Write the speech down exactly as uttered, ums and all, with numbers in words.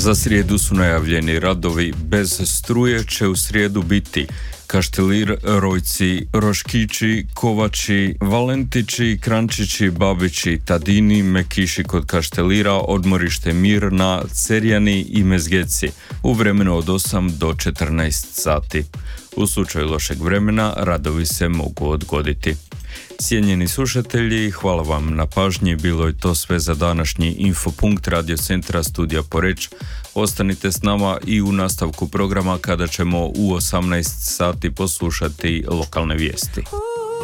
Za srijedu su najavljeni radovi. Bez struje će u srijedu biti Kaštelir, Rojci, Roškići, Kovači, Valentići, Krančići, Babići, Tadini, Mekiši kod Kaštelira, odmorište Mirna, Cerjani i Mezgeci u vremenu od osam do četrnaest sati. U slučaju lošeg vremena radovi se mogu odgoditi. Cijenjeni slušatelji, hvala vam na pažnji, bilo je to sve za današnji Infopunkt Radio Centra Studija Poreč. Ostanite s nama i u nastavku programa kada ćemo u osamnaest sati poslušati lokalne vijesti.